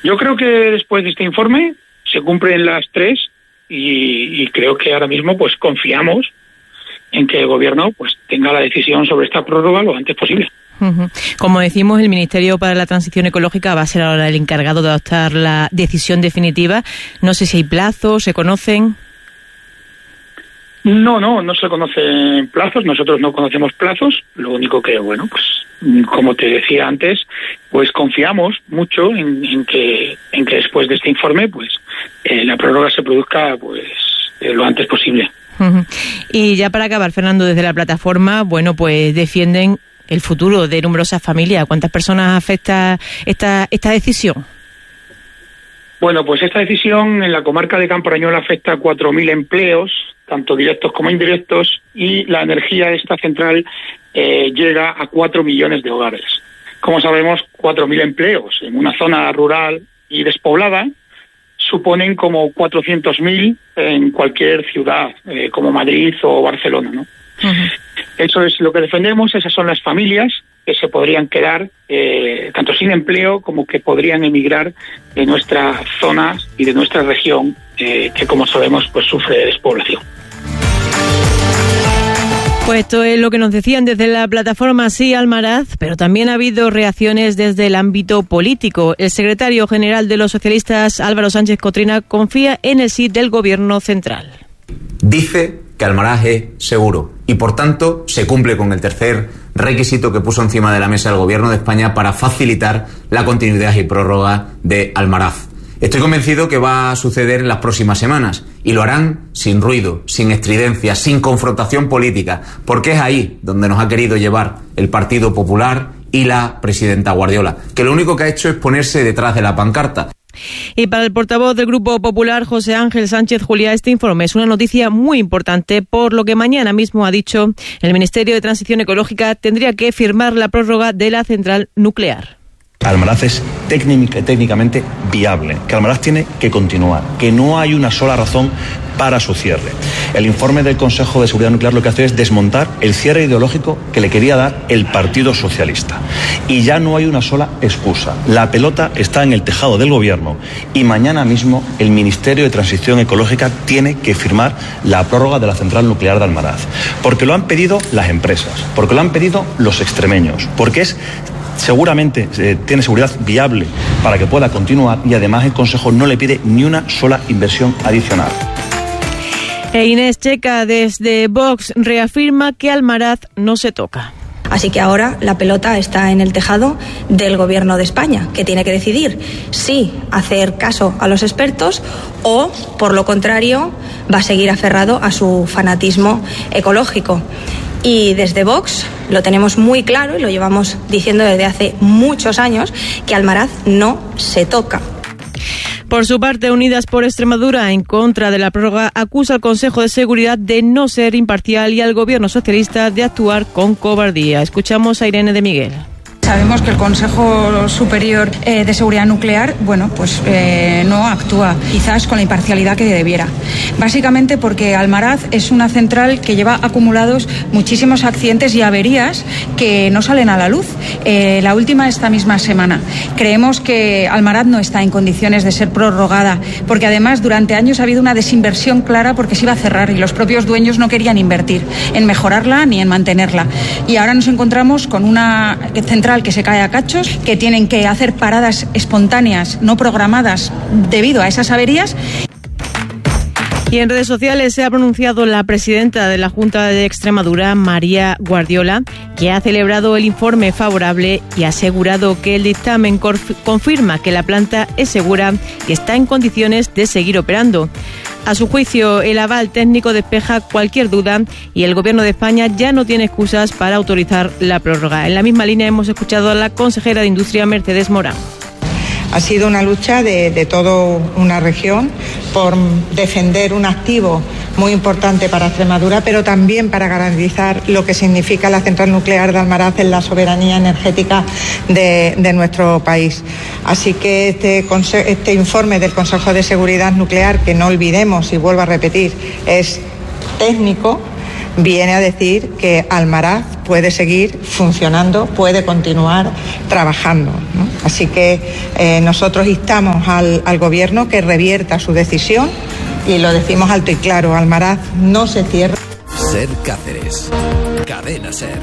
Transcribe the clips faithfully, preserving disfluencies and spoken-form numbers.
Yo creo que después de este informe se cumplen las tres y, y creo que ahora mismo pues confiamos en que el Gobierno pues tenga la decisión sobre esta prórroga lo antes posible. Uh-huh. Como decimos, el Ministerio para la Transición Ecológica va a ser ahora el encargado de adoptar la decisión definitiva. No sé si hay plazos, ¿se conocen? No, no, no se conocen plazos, nosotros no conocemos plazos, lo único que, bueno, pues como te decía antes, pues confiamos mucho en, en que en que después de este informe, pues eh, la prórroga se produzca pues eh, lo antes posible. Uh-huh. Y ya para acabar, Fernando, desde la plataforma, bueno, pues defienden el futuro de numerosas familias. ¿Cuántas personas afecta esta esta decisión? Bueno, pues esta decisión en la comarca de Camporañola afecta a cuatro mil empleos, tanto directos como indirectos, y la energía de esta central eh, llega a cuatro millones de hogares. Como sabemos, cuatro mil empleos en una zona rural y despoblada suponen como cuatrocientos mil en cualquier ciudad, eh, como Madrid o Barcelona, ¿no? Uh-huh. Eso es lo que defendemos, esas son las familias que se podrían quedar eh, tanto sin empleo como que podrían emigrar de nuestra zona y de nuestra región, eh, que como sabemos pues sufre de despoblación. Pues esto es lo que nos decían desde la plataforma Sí Almaraz, pero también ha habido reacciones desde el ámbito político. El secretario general de los socialistas, Álvaro Sánchez Cotrina, confía en el sí del Gobierno central. Dice que Almaraz es seguro y, por tanto, se cumple con el tercer requisito que puso encima de la mesa el Gobierno de España para facilitar la continuidad y prórroga de Almaraz. Estoy convencido que va a suceder en las próximas semanas y lo harán sin ruido, sin estridencia, sin confrontación política, porque es ahí donde nos ha querido llevar el Partido Popular y la presidenta Guardiola, que lo único que ha hecho es ponerse detrás de la pancarta. Y para el portavoz del Grupo Popular, José Ángel Sánchez Juliá, este informe es una noticia muy importante, por lo que mañana mismo, ha dicho, el Ministerio de Transición Ecológica tendría que firmar la prórroga de la central nuclear. Almaraz es técnica, técnicamente viable, que Almaraz tiene que continuar, que no hay una sola razón para su cierre. El informe del Consejo de Seguridad Nuclear lo que hace es desmontar el cierre ideológico que le quería dar el Partido Socialista. Y ya no hay una sola excusa. La pelota está en el tejado del Gobierno y mañana mismo el Ministerio de Transición Ecológica tiene que firmar la prórroga de la central nuclear de Almaraz. Porque lo han pedido las empresas, porque lo han pedido los extremeños, porque es seguramente eh, tiene seguridad viable para que pueda continuar y además el Consejo no le pide ni una sola inversión adicional. E Inés Checa desde Vox reafirma que Almaraz no se toca. Así que ahora la pelota está en el tejado del Gobierno de España, que tiene que decidir si hacer caso a los expertos o, por lo contrario, va a seguir aferrado a su fanatismo ecológico. Y desde Vox lo tenemos muy claro y lo llevamos diciendo desde hace muchos años, que Almaraz no se toca. Por su parte, Unidas por Extremadura, en contra de la prórroga, acusa al Consejo de Seguridad de no ser imparcial y al Gobierno socialista de actuar con cobardía. Escuchamos a Irene de Miguel. Sabemos que el Consejo Superior eh, de Seguridad Nuclear, bueno, pues eh, no actúa quizás con la imparcialidad que debiera. Básicamente porque Almaraz es una central que lleva acumulados muchísimos accidentes y averías que no salen a la luz. Eh, la última esta misma semana. Creemos que Almaraz no está en condiciones de ser prorrogada, porque además durante años ha habido una desinversión clara porque se iba a cerrar y los propios dueños no querían invertir en mejorarla ni en mantenerla. Y ahora nos encontramos con una central que se cae a cachos, que tienen que hacer paradas espontáneas, no programadas, debido a esas averías. Y en redes sociales se ha pronunciado la presidenta de la Junta de Extremadura, María Guardiola, que ha celebrado el informe favorable y ha asegurado que el dictamen confirma que la planta es segura y está en condiciones de seguir operando. A su juicio, el aval técnico despeja cualquier duda y el Gobierno de España ya no tiene excusas para autorizar la prórroga. En la misma línea hemos escuchado a la consejera de Industria, Mercedes Morán. Ha sido una lucha de, de toda una región por defender un activo muy importante para Extremadura, pero también para garantizar lo que significa la central nuclear de Almaraz en la soberanía energética de, de nuestro país. Así que este, este informe del Consejo de Seguridad Nuclear, que no olvidemos y vuelvo a repetir, es técnico, viene a decir que Almaraz puede seguir funcionando, puede continuar trabajando, ¿no? Así que eh, nosotros instamos al, al Gobierno que revierta su decisión y lo decimos alto y claro, Almaraz no se cierra. Ser Cáceres. Cadena Ser.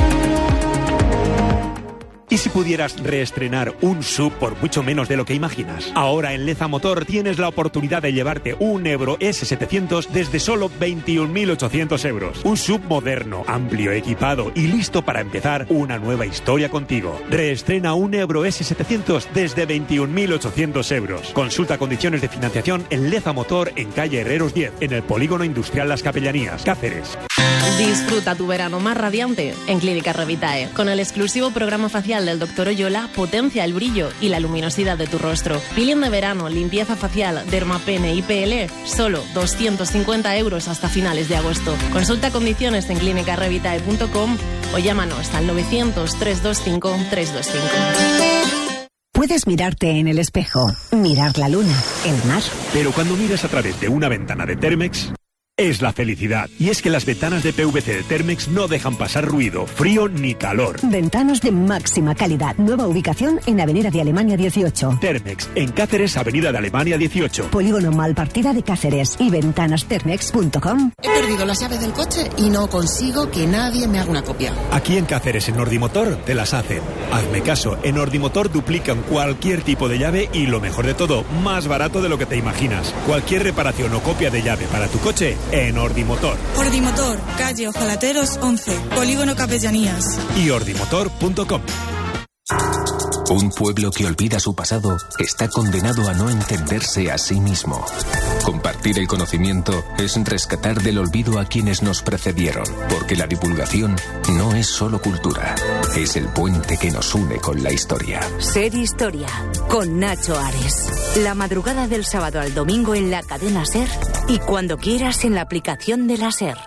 ¿Y si pudieras reestrenar un S U V por mucho menos de lo que imaginas? Ahora en Leza Motor tienes la oportunidad de llevarte un Ebro ese setecientos desde solo veintiún mil ochocientos euros. Un S U V moderno, amplio, equipado y listo para empezar una nueva historia contigo. Reestrena un Ebro ese setecientos desde veintiún mil ochocientos euros. Consulta condiciones de financiación en Leza Motor en calle Herreros diez, en el Polígono Industrial Las Capellanías, Cáceres. Disfruta tu verano más radiante en Clínica Revitae. Con el exclusivo programa facial del doctor Oyola, potencia el brillo y la luminosidad de tu rostro. Peeling de verano, limpieza facial, dermapene y P L, solo doscientos cincuenta euros hasta finales de agosto. Consulta condiciones en clínica revitae punto com o llámanos al novecientos, trescientos veinticinco, trescientos veinticinco. Puedes mirarte en el espejo, mirar la luna, el mar. Pero cuando miras a través de una ventana de Thermex, es la felicidad. Y es que las ventanas de P V C de Thermex no dejan pasar ruido, frío ni calor. Ventanas de máxima calidad. Nueva ubicación en Avenida de Alemania dieciocho. Thermex, en Cáceres, Avenida de Alemania dieciocho. Polígono Malpartida de Cáceres y ventanas thermex punto com. He perdido las llaves del coche y no consigo que nadie me haga una copia. Aquí en Cáceres, en Nordimotor, te las hacen. Hazme caso, en Nordimotor duplican cualquier tipo de llave y, lo mejor de todo, más barato de lo que te imaginas. Cualquier reparación o copia de llave para tu coche en Ordimotor. Ordimotor, calle Ojalateros once, Polígono Capellanías. Y ordimotor punto com. Un pueblo que olvida su pasado está condenado a no entenderse a sí mismo. Compartir el conocimiento es rescatar del olvido a quienes nos precedieron, porque la divulgación no es solo cultura, es el puente que nos une con la historia. Ser Historia, con Nacho Ares. La madrugada del sábado al domingo en la cadena Ser y cuando quieras en la aplicación de la Ser.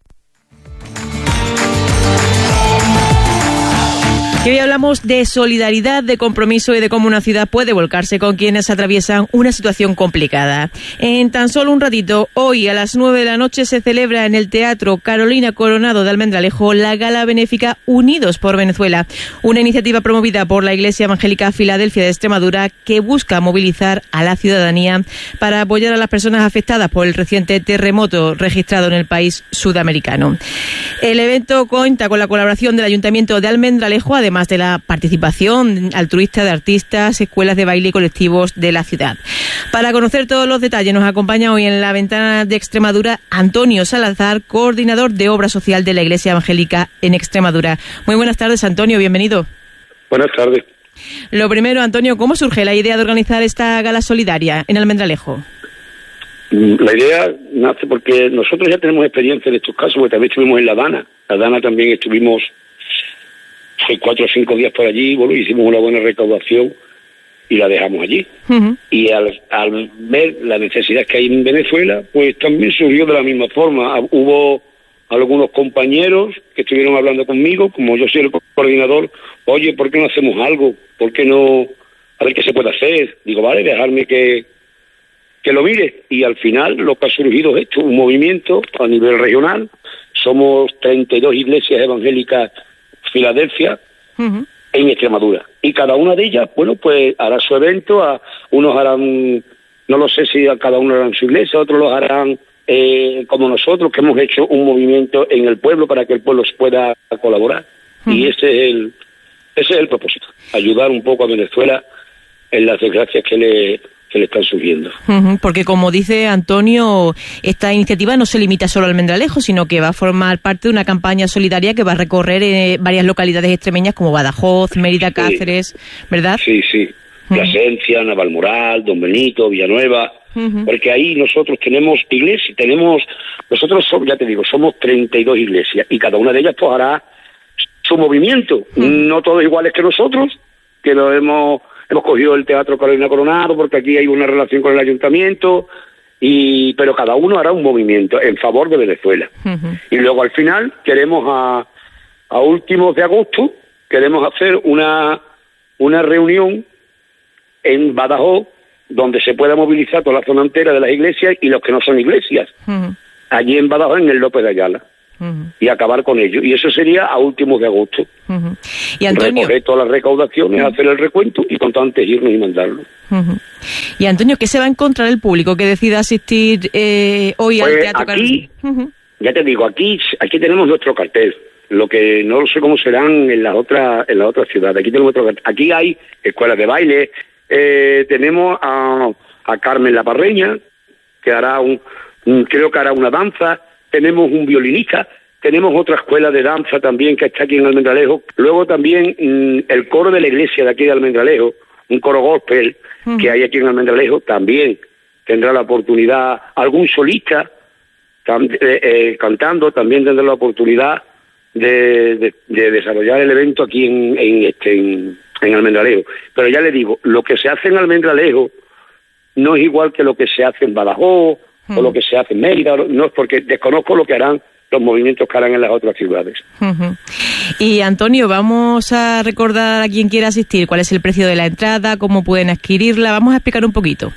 Y hoy hablamos de solidaridad, de compromiso y de cómo una ciudad puede volcarse con quienes atraviesan una situación complicada. En tan solo un ratito, hoy a las nueve de la noche se celebra en el Teatro Carolina Coronado de Almendralejo la gala benéfica Unidos por Venezuela, una iniciativa promovida por la Iglesia Evangélica Filadelfia de Extremadura que busca movilizar a la ciudadanía para apoyar a las personas afectadas por el reciente terremoto registrado en el país sudamericano. El evento cuenta con la colaboración del Ayuntamiento de Almendralejo, además además de la participación altruista de artistas, escuelas de baile y colectivos de la ciudad. Para conocer todos los detalles nos acompaña hoy en la ventana de Extremadura Antonio Salazar, coordinador de obra social de la Iglesia Evangélica en Extremadura. Muy buenas tardes, Antonio, bienvenido. Buenas tardes. Lo primero, Antonio, ¿cómo surge la idea de organizar esta gala solidaria en Almendralejo? La idea nace porque nosotros ya tenemos experiencia en estos casos, porque también estuvimos en La Dana. La Dana también estuvimos hace cuatro o cinco días por allí, bueno, hicimos una buena recaudación y la dejamos allí. Uh-huh. Y al, al ver la necesidad que hay en Venezuela, pues también surgió de la misma forma. Hubo algunos compañeros que estuvieron hablando conmigo, como yo soy el coordinador, oye, ¿por qué no hacemos algo? ¿Por qué no? A ver qué se puede hacer. Digo, vale, dejarme que, que lo mire. Y al final lo que ha surgido es esto, un movimiento a nivel regional. Somos treinta y dos iglesias evangélicas Filadelfia, uh-huh, en Extremadura. Y cada una de ellas, bueno, pues hará su evento, a unos harán, no lo sé si a cada uno harán su iglesia, otros los harán eh, como nosotros, que hemos hecho un movimiento en el pueblo para que el pueblo pueda colaborar. Uh-huh. Y ese es el ese es el propósito, ayudar un poco a Venezuela en las desgracias que le que le están subiendo. Uh-huh, porque como dice Antonio, esta iniciativa no se limita solo al Almendralejo, sino que va a formar parte de una campaña solidaria que va a recorrer eh, varias localidades extremeñas como Badajoz, Mérida, Cáceres, sí, ¿verdad? Sí, sí. Uh-huh. Plasencia, Navalmoral, Don Benito, Villanueva, uh-huh, porque ahí nosotros tenemos iglesias, tenemos, nosotros somos, ya te digo, somos treinta y dos iglesias y cada una de ellas pues hará su movimiento, uh-huh, no todos iguales que nosotros, que lo hemos Hemos cogido el Teatro Carolina Coronado porque aquí hay una relación con el ayuntamiento, y pero cada uno hará un movimiento en favor de Venezuela. Uh-huh. Y luego al final queremos a, a últimos de agosto, queremos hacer una, una reunión en Badajoz donde se pueda movilizar toda la zona entera de las iglesias y los que no son iglesias. Uh-huh. Allí en Badajoz, en el López de Ayala. uh-huh. y acabar con ello. Y eso sería a últimos de agosto. Uh-huh. Y Antonio... recoger todas las recaudaciones, uh-huh. hacer el recuento y cuanto antes irnos y mandarlo. Uh-huh. Y Antonio, ¿qué se va a encontrar el público que decida asistir eh, hoy pues al Teatro aquí, uh-huh. ya te digo, aquí aquí tenemos nuestro cartel. Lo que no sé cómo serán en las otras en las otras ciudades. Aquí tenemos otro cartel. Aquí hay escuelas de baile. Eh, tenemos a, a Carmen La Parreña, que hará un, un creo que hará una danza. Tenemos un violinista. Tenemos otra escuela de danza también que está aquí en Almendralejo. Luego también mmm, el coro de la iglesia de aquí de Almendralejo, un coro gospel uh-huh. que hay aquí en Almendralejo, también tendrá la oportunidad. Algún solista tam, eh, eh, cantando también tendrá la oportunidad de, de, de desarrollar el evento aquí en, en, este, en, en Almendralejo. Pero ya le digo, lo que se hace en Almendralejo no es igual que lo que se hace en Badajoz uh-huh. o lo que se hace en Mérida, no es porque desconozco lo que harán los movimientos que harán en las otras ciudades. Uh-huh. Y Antonio, vamos a recordar a quien quiera asistir cuál es el precio de la entrada, cómo pueden adquirirla, vamos a explicar un poquito.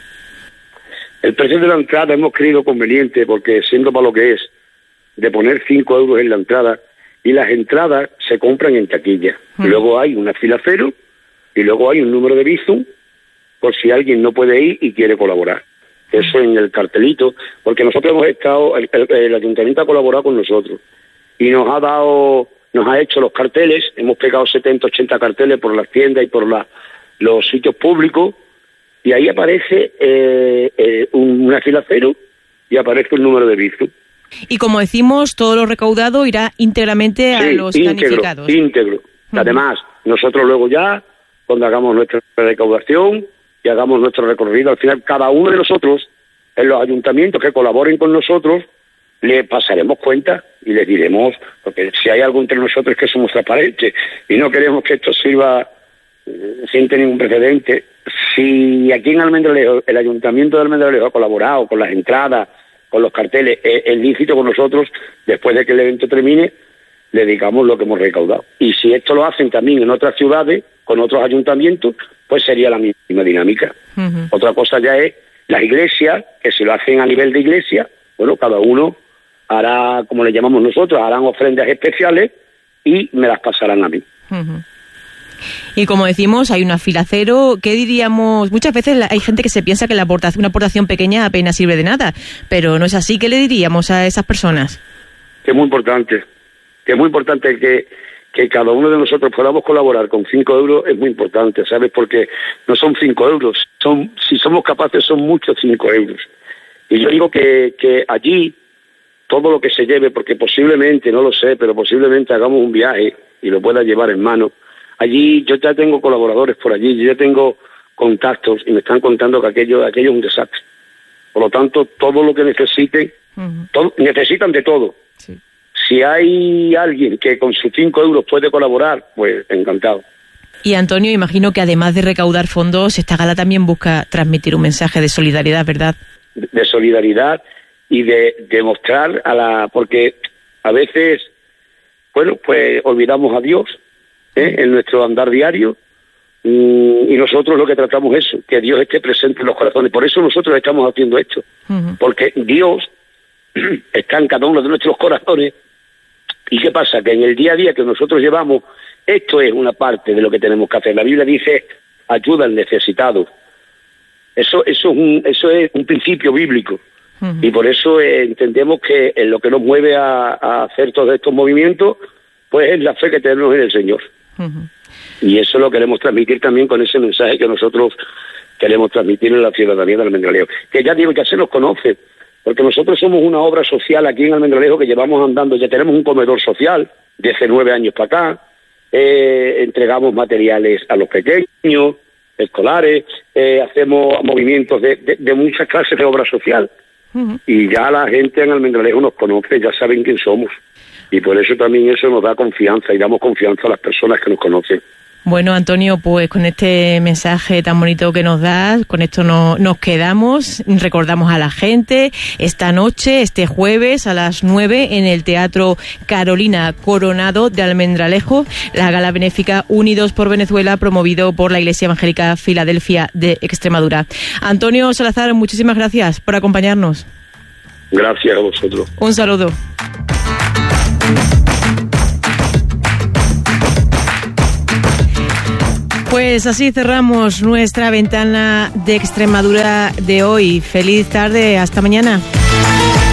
El precio de la entrada hemos creído conveniente porque siendo para lo que es, de poner cinco euros en la entrada, y las entradas se compran en taquilla. Uh-huh. Luego hay una fila cero y luego hay un número de Bizum por si alguien no puede ir y quiere colaborar. Eso en el cartelito, porque nosotros hemos estado, el, el, el ayuntamiento ha colaborado con nosotros y nos ha dado, nos ha hecho los carteles, hemos pegado setenta, ochenta carteles por las tiendas y por la, los sitios públicos y ahí aparece eh, eh, un, una fila cero y aparece un número de Bizum. Y como decimos, todo lo recaudado irá íntegramente a sí, los íntegro, damnificados. íntegro. Uh-huh. Además, nosotros luego ya, cuando hagamos nuestra recaudación y hagamos nuestro recorrido, al final cada uno de nosotros, en los ayuntamientos que colaboren con nosotros, le pasaremos cuenta y les diremos, porque si hay algo entre nosotros que somos transparentes y no queremos que esto sirva eh, sin tener ningún precedente, si aquí en Almendralejo, el ayuntamiento de Almendralejo ha colaborado con las entradas, con los carteles, es, es lícito con nosotros, después de que el evento termine, le digamos lo que hemos recaudado. Y si esto lo hacen también en otras ciudades, con otros ayuntamientos, pues sería la misma dinámica. Uh-huh. Otra cosa ya es las iglesias, que si lo hacen a nivel de iglesia, bueno, cada uno hará, como le llamamos nosotros, harán ofrendas especiales y me las pasarán a mí. Uh-huh. Y como decimos, hay una fila cero. ¿Qué diríamos? Muchas veces hay gente que se piensa que la aportación, una aportación pequeña apenas sirve de nada, pero no es así. ¿Qué le diríamos a esas personas? Que es muy importante, que es muy importante que, que cada uno de nosotros podamos colaborar con cinco euros, es muy importante, ¿sabes? Porque no son cinco euros, son, si somos capaces son muchos cinco euros. Y yo digo que, que allí todo lo que se lleve, porque posiblemente, no lo sé, pero posiblemente hagamos un viaje y lo pueda llevar en mano. Allí yo ya tengo colaboradores por allí, yo ya tengo contactos y me están contando que aquello, aquello es un desastre. Por lo tanto, todo lo que necesiten, uh-huh. todo, necesitan de todo. Sí. Si hay alguien que con sus cinco euros puede colaborar, pues encantado. Y Antonio, imagino que además de recaudar fondos, esta gala también busca transmitir un mensaje de solidaridad, ¿verdad? De, de solidaridad y de demostrar a la... porque a veces, bueno, pues olvidamos a Dios, ¿eh? en nuestro andar diario, y nosotros lo que tratamos es eso, que Dios esté presente en los corazones. Por eso nosotros estamos haciendo esto, uh-huh. porque Dios está en cada uno de nuestros corazones. ¿Y qué pasa? Que en el día a día que nosotros llevamos, esto es una parte de lo que tenemos que hacer. La Biblia dice, ayuda al necesitado. Eso, eso, es, un, eso es un principio bíblico. Uh-huh. Y por eso eh, entendemos que en lo que nos mueve a, a hacer todos estos movimientos, pues es la fe que tenemos en el Señor. Uh-huh. Y eso lo queremos transmitir también con ese mensaje que nosotros queremos transmitir en la ciudadanía de Almendralejo. Que ya digo, ya se nos conoce, porque nosotros somos una obra social aquí en Almendralejo que llevamos andando, ya tenemos un comedor social de hace nueve años para acá, eh, entregamos materiales a los pequeños, escolares, eh, hacemos movimientos de, de, de muchas clases de obra social. Uh-huh. Y ya la gente en Almendralejo nos conoce, ya saben quién somos. Y por eso también eso nos da confianza y damos confianza a las personas que nos conocen. Bueno, Antonio, pues con este mensaje tan bonito que nos das, con esto no, nos quedamos, recordamos a la gente esta noche, este jueves a las nueve en el Teatro Carolina Coronado de Almendralejo, la gala benéfica Unidos por Venezuela, promovido por la Iglesia Evangélica Filadelfia de Extremadura. Antonio Salazar, muchísimas gracias por acompañarnos. Gracias a vosotros. Un saludo. Pues así cerramos nuestra ventana de Extremadura de hoy. Feliz tarde, hasta mañana.